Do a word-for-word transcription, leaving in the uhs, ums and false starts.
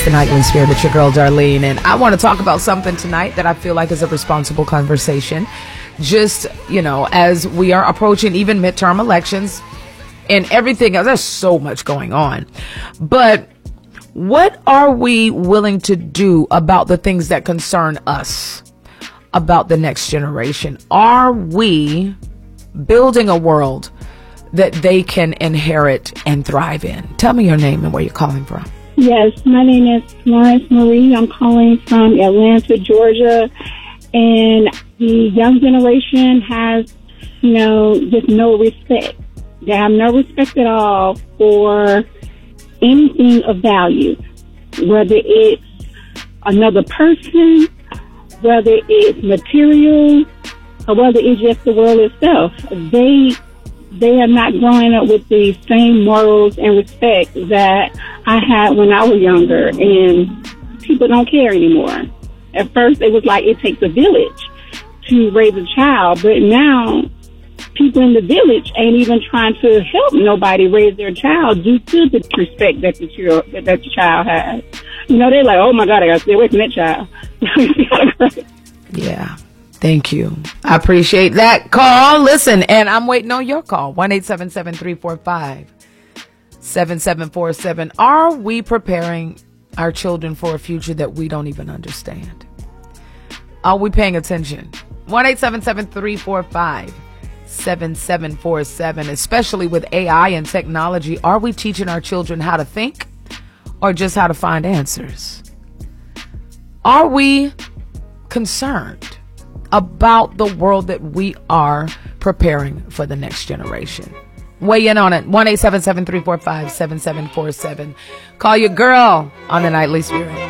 It's the Nightly Spirit. It's your girl, Darlene. And I want to talk about something tonight that I feel like is a responsible conversation. Just, you know, as we are approaching even midterm elections and everything else, there's so much going on. But what are we willing to do about the things that concern us, about the next generation? Are we building a world that they can inherit and thrive in? Tell me your name and where you're calling from. Yes, my name is Florence Marie. I'm calling from Atlanta, Georgia. And the young generation has, you know, just no respect. They have no respect at all for anything of value, whether it's another person, whether it's material, or whether it's just the world itself. They they are not growing up with the same morals and respect that I had when I was younger, and people don't care anymore. At first, it was like it takes a village to raise a child, but now people in the village ain't even trying to help nobody raise their child due to the respect that the child, that the child has. You know, they're like, oh my God, I got to stay away from that child. Yeah. Thank you. I appreciate that call. Listen, and I'm waiting on your call. one eight seven seven, three four five, seven seven four seven. Are we preparing our children for a future that we don't even understand? Are we paying attention? one eight seven seven, three four five, seven seven four seven. Especially with A I and technology, are we teaching our children how to think or just how to find answers? Are we concerned about the world that we are preparing for the next generation? Weigh in on it. one eight seven seven, three four five, seven seven four seven. Call your girl on the Nightly Spirit.